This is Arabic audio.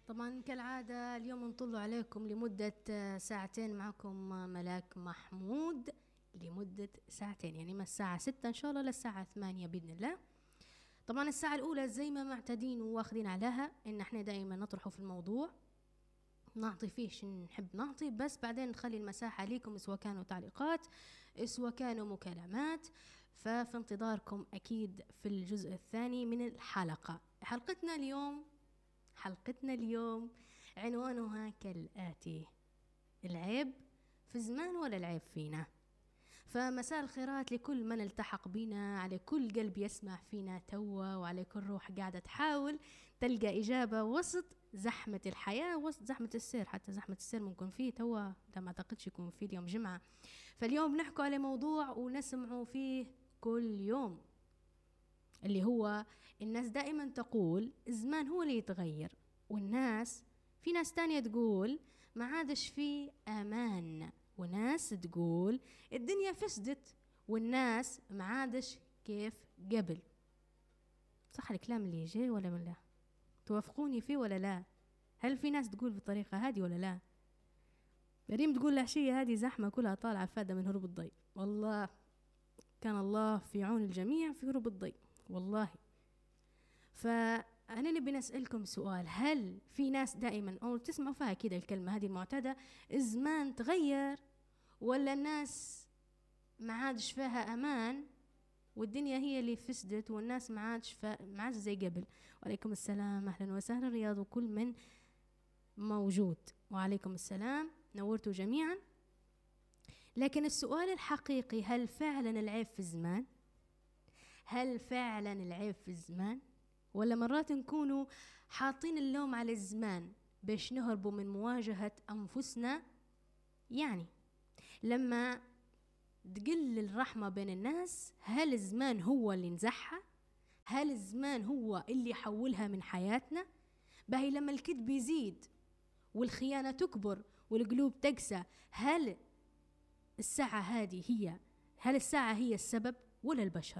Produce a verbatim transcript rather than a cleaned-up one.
طبعا كالعادة اليوم نطل عليكم لمدة ساعتين. معكم ملاك محمود لمدة ساعتين، يعني من الساعة ستة إن شاء الله للساعة ثمانية بإذن الله. طبعا الساعة الأولى زي ما معتادين وواخدين عليها إن احنا دائما نطرحه في الموضوع، نعطي فيه شن نحب نعطي، بس بعدين نخلي المساحة ليكم سواء كانوا تعليقات سواء كانوا مكالمات. ففي انتظاركم أكيد في الجزء الثاني من الحلقة. حلقتنا اليوم حلقتنا اليوم عنوانها كالآتي: العيب في الزمان ولا العيب فينا؟ فمساء الخيرات لكل من التحق بنا، على كل قلب يسمع فينا توا، وعلى كل روح قاعدة تحاول تلقى إجابة وسط زحمة الحياة، وسط زحمة السير. حتى زحمة السير ممكن فيه توا، لا ما أعتقدش يكون فيه اليوم جمعة. فاليوم نحكوا على موضوع ونسمعوا فيه كل يوم، اللي هو الناس دائما تقول الزمان هو اللي يتغير، والناس في ناس تانية تقول ما عادش فيه أمان، وناس تقول الدنيا فسدت، والناس ما عادش كيف قبل. صح الكلام اللي يجي ولا من لا؟ توافقوني فيه ولا لا؟ هل في ناس تقول بالطريقة هذه ولا لا؟ مريم تقول العشية هذه زحمة كلها طالعة فادة من هروب الضي. والله كان الله في عون الجميع في هروب الضي والله. فأنا نبي نسألكم سؤال: هل في ناس دائما أو تسمعوا فيها كده الكلمة هذه المعتادة، الزمان تغير ولا الناس ما عادش فيها أمان والدنيا هي اللي فسدت والناس ما عادش ما عادش زي قبل؟ وعليكم السلام، أهلا وسهلا رياض وكل من موجود. وعليكم السلام، نورتوا جميعا. لكن السؤال الحقيقي: هل فعلا العيب في الزمان؟ هل فعلا العيب في الزمان؟ ولا مرات نكونوا حاطين اللوم على الزمان باش نهربوا من مواجهة أنفسنا؟ يعني لما تقل الرحمة بين الناس، هل الزمان هو اللي نزحها؟ هل الزمان هو اللي يحولها من حياتنا؟ باهي لما الكذب يزيد والخيانة تكبر والقلوب تقسى، هل الساعة هذه هي هل الساعة هي السبب ولا البشر؟